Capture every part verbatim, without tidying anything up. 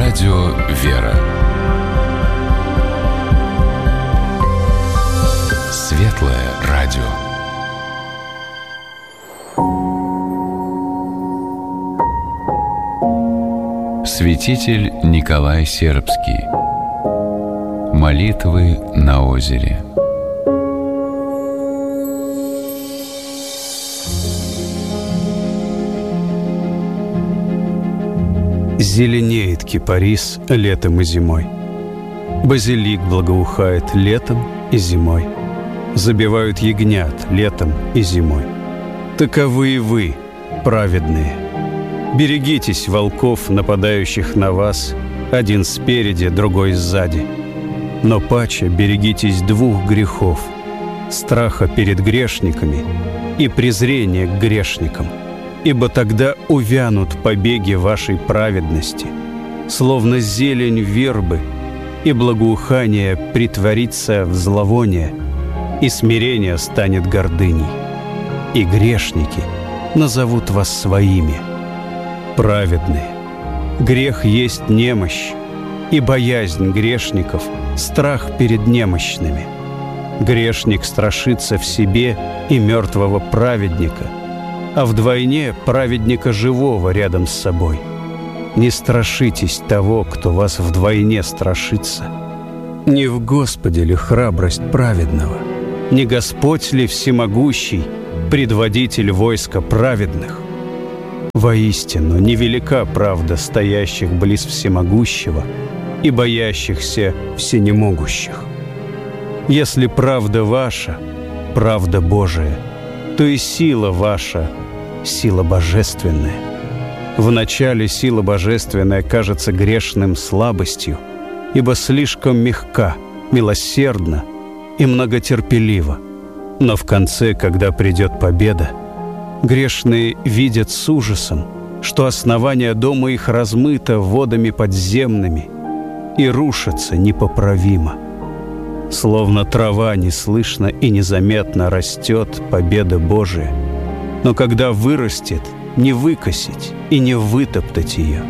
Радио «Вера». Светлое радио. Святитель Николай Сербский. Молитвы на озере. Зеленеет кипарис летом и зимой. Базилик благоухает летом и зимой. Забивают ягнят летом и зимой. Таковы и вы, праведные. Берегитесь волков, нападающих на вас, один спереди, другой сзади. Но паче берегитесь двух грехов: страха перед грешниками и презрения к грешникам. Ибо тогда увянут побеги вашей праведности, словно зелень вербы, и благоухание притворится в зловоние, и смирение станет гордыней, и грешники назовут вас своими. Праведные, грех есть немощь, и боязнь грешников — страх перед немощными. Грешник страшится в себе и мертвого праведника, а вдвойне праведника живого рядом с собой. Не страшитесь того, кто вас вдвойне страшится. Не в Господе ли храбрость праведного? Не Господь ли всемогущий, предводитель войска праведных? Воистину, невелика правда стоящих близ всемогущего и боящихся всенемогущих. Если правда ваша, правда Божия, то и сила ваша — сила божественная. Вначале сила божественная кажется грешным слабостью, ибо слишком мягка, милосердна и многотерпелива. Но в конце, когда придет победа, грешные видят с ужасом, что основание дома их размыто водами подземными и рушится непоправимо. Словно трава неслышно и незаметно растет победа Божия, но когда вырастет, не выкосить и не вытоптать ее.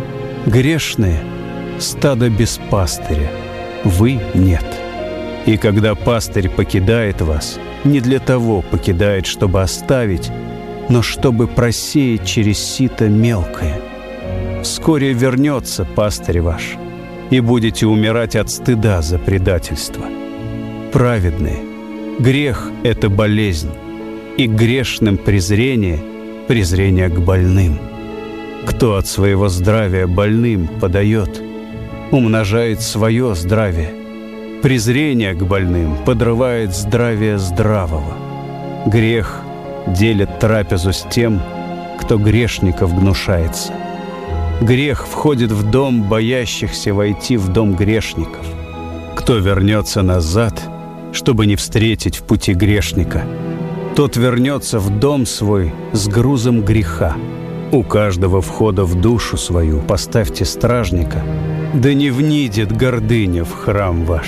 Грешные — стадо без пастыря, вы — нет. И когда пастырь покидает вас, не для того покидает, чтобы оставить, но чтобы просеять через сито мелкое. Вскоре вернется пастырь ваш, и будете умирать от стыда за предательство. Праведные, грех — это болезнь, и грешным презрение — презрение к больным. Кто от своего здравия больным подает, умножает свое здравие. Презрение к больным подрывает здравие здравого. Грех делит трапезу с тем, кто грешников гнушается. Грех входит в дом боящихся войти в дом грешников. Кто вернется назад, чтобы не встретить в пути грешника, тот вернется в дом свой с грузом греха. У каждого входа в душу свою поставьте стражника, да не внидит гордыня в храм ваш.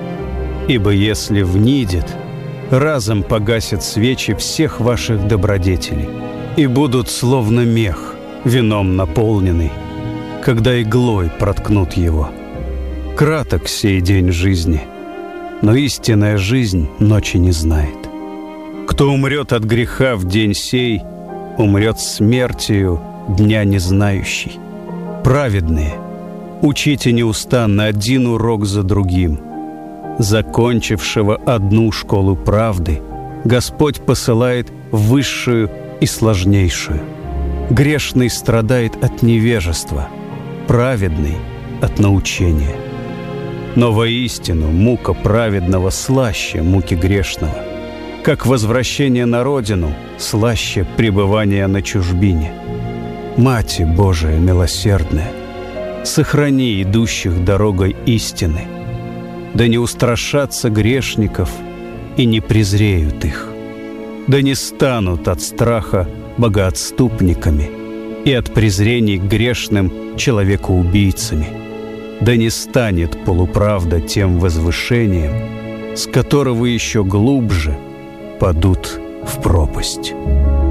Ибо если внидит, разом погасят свечи всех ваших добродетелей и будут словно мех, вином наполненный, когда иглой проткнут его. Краток сей день жизни, но истинная жизнь ночи не знает. Кто умрет от греха в день сей, умрет смертью дня не знающий. Праведные, учите неустанно один урок за другим. Закончившего одну школу правды Господь посылает высшую и сложнейшую. Грешный страдает от невежества, праведный — от научения. Но воистину мука праведного слаще муки грешного, как возвращение на родину слаще пребывания на чужбине. Мати Божия милосердная, сохрани идущих дорогой истины, да не устрашатся грешников и не презреют их, да не станут от страха богоотступниками и от презрений к грешным человекоубийцами, да не станет полуправда тем возвышением, с которого еще глубже падут в пропасть.